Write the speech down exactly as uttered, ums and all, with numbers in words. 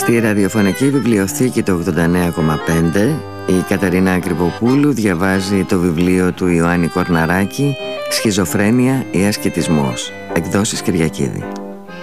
Στη ραδιοφωνική βιβλιοθήκη το ογδόντα εννέα κόμμα πέντε η Καταρίνα Ακριβοπούλου διαβάζει το βιβλίο του Ιωάννη Κορναράκη «Σχιζοφρένεια ή ασκητισμός», εκδόσεις Κυριακίδη.